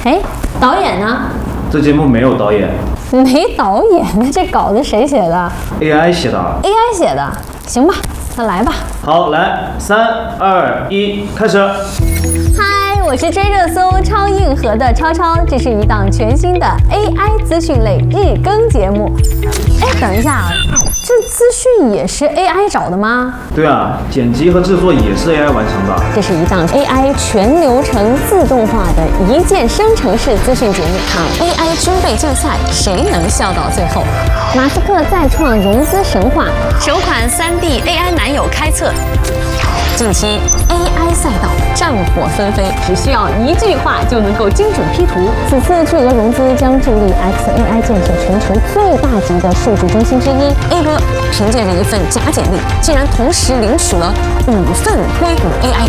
哎，导演呢？ 这节目没有导演没导演，那这稿子谁写的 ，AI 写的。 ？AI 写的，行吧，那来吧。 好，来，3、2、1，开始。 嗨，我是追热搜超硬核的超超，这是一档全新的 AI 资讯类日更节目。哎，等一下啊，这资讯也是 AI 找的吗？ 对啊，剪辑和制作也是 AI 完成的。 这是一档 AI 全流程自动化的一键生成式资讯节目，看 AI 军备竞赛，谁能笑到最后？马斯克再创融资神话，首款3D AI 男友开测。近期 AI 赛道战火纷飞，只需要一句话就能够精准 P 图。此次巨额融资将助力 XAI 建设全球最大级的数据中心之一。A 哥凭借着一份假简历，竟然同时领取了5份硅谷 AI